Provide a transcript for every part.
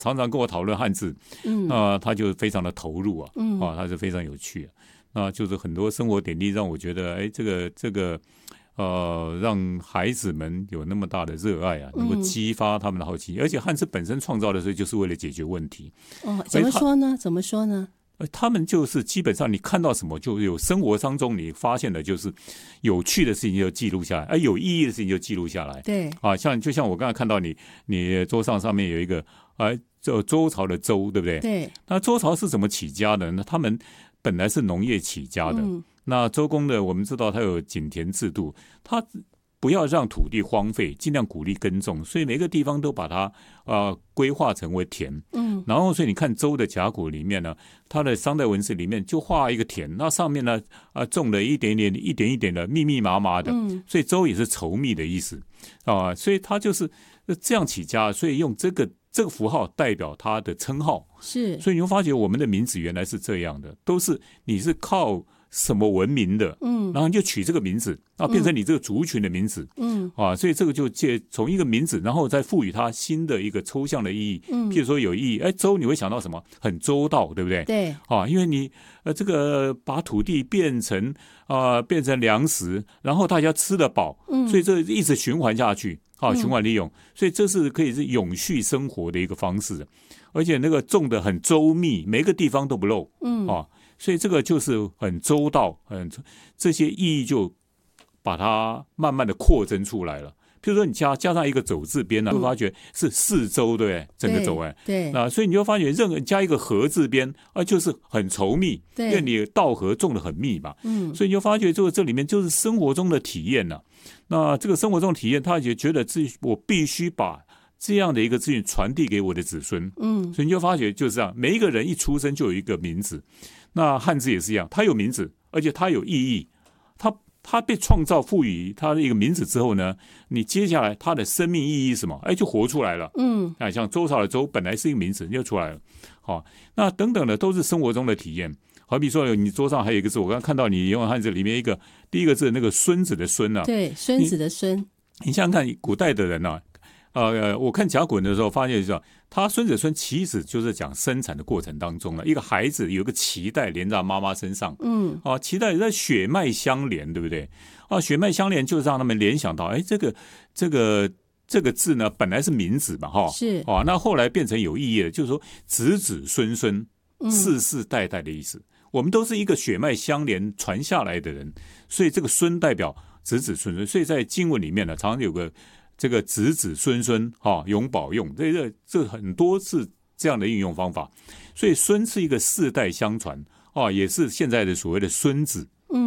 常常跟我讨论汉字，他就非常的投入他是非常有趣就是很多生活点滴让我觉得，这个让孩子们有那么大的热爱能够激发他们的好奇，而且汉字本身创造的时候就是为了解决问题。 怎么说呢？怎么说呢？ 他们就是基本上你看到什么就有生活当中你发现的就是有趣的事情就记录下来，有意义的事情就记录下来。 对就像我刚才看到你桌上面有一个周朝的周，对不对？ 对。 那周朝是怎么起家的呢？他们本来是农业起家的。那周公呢，我们知道他有井田制度，他不要让土地荒废，尽量鼓励耕种，所以每个地方都把它规划成为田。然后所以你看周的甲骨里面呢，它的商代文字里面就画一个田，那上面呢种了一点一点的密密麻麻的，所以周也是稠密的意思所以它就是这样起家，所以用这个符号代表它的称号。 是，所以你会发觉我们的名字原来是这样的，都是你是靠什么文明的，然后你就取这个名字，变成你这个族群的名字，所以这个就从一个名字，然后再赋予它新的一个抽象的意义。譬如说有意义，周你会想到什么？很周到，对不对？ 对， 因为你这个把土地变成粮食，然后大家吃得饱，所以这一直循环下去，循环利用，所以这是可以是永续生活的一个方式，而且那个种的很周密，每个地方都不漏，所以这个就是很周到，这些意义就把它慢慢的扩增出来了。譬如说你加上一个走字边会发觉是四周，对不对？整个走对， 所以你就发觉加一个禾字边就是很稠密，因为你稻禾种的很密嘛，所以你就发觉这里面就是生活中的体验那这个生活中的体验，他也觉得我必须把这样的一个资讯传递给我的子孙，所以你就发觉就是这样，每一个人一出生就有一个名字。那汉字也是一样，它有名字，而且它有意义。它被创造赋予它的一个名字之后呢，你接下来它的生命意义是什么？就活出来了。像周朝的周本来是一个名字，就出来了。那等等的都是生活中的体验。好比说你桌上还有一个字，我刚刚看到你用汉字里面第一个字那个孙子的孙对，孙子的孙。 你想想看，古代的人我看甲骨文的时候发现他孙子孙其实就是讲生产的过程当中一个孩子有个脐带连在妈妈身上，脐带在血脉相连，对不对？血脉相连就是让他们联想到，这个字呢本来是名字嘛， 是那后来变成有意义的，就是说子子孙孙，世世代代的意思。我们都是一个血脉相连传下来的人，所以这个孙代表子子孙孙，所以在经文里面呢，常常有个这个子子孙孙永保用，这很多是这样的运用方法。所以孙是一个世代相传也是现在的所谓的孙子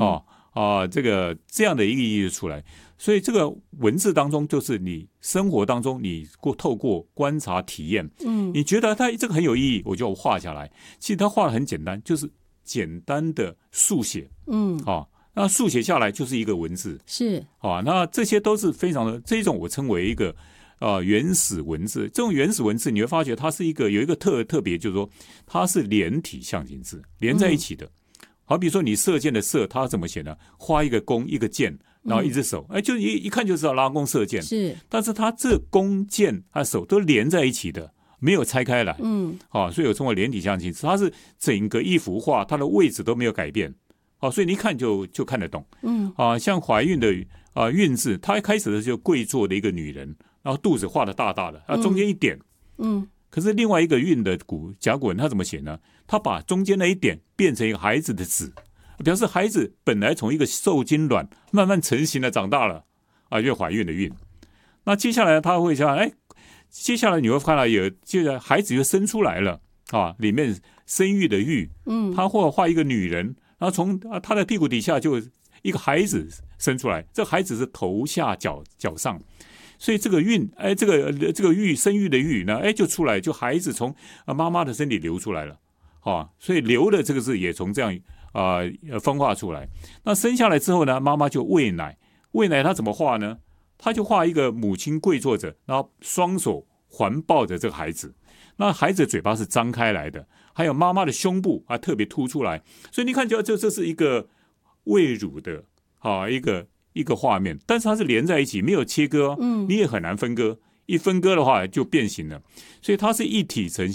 这样的一个意义出来。所以这个文字当中就是你生活当中你透过观察体验，你觉得它这个很有意义，我就画下来。其实它画的很简单，就是简单的速写，那速写下来就是一个文字， 是那这些都是非常的，这种我称为一个原始文字。这种原始文字你会发觉它是有一个特别，就是说它是连体象形字，连在一起的。好比说你射箭的射，它怎么写呢？画一个弓一个箭，然后一只手，就一看就知道拉弓射箭。 是， 但是它这弓箭它手都连在一起的，没有拆开来。所以我称为连体象形字，它是整个一幅画，它的位置都没有改变。所以你一看就看得懂。像怀孕的孕字，它一开始的就跪坐的一个女人，然后肚子画的大大的，中间一点。可是另外一个孕的甲骨文它怎么写呢？它把中间那一点变成一个孩子的子，表示孩子本来从一个受精卵慢慢成型的长大了因为怀孕的孕。那接下来他会想，接下来你会看到接着孩子就生出来了里面生育的育，他或者画一个女人，然后从他的屁股底下就一个孩子生出来，这个孩子是头下脚上。所以这个孕，这个育生育的育呢，就出来，就孩子从妈妈的身体流出来了，所以流的这个字也从这样分化出来。那生下来之后呢，妈妈就喂奶，喂奶她怎么画呢？她就画一个母亲跪坐着，然后双手环抱着这个孩子，那孩子的嘴巴是张开来的，还有妈妈的胸部特别凸出来，所以你看，这是一个喂乳的一个画面，但是它是连在一起，没有切割，你也很难分割， 一分割的话就变形了，所以它是一体成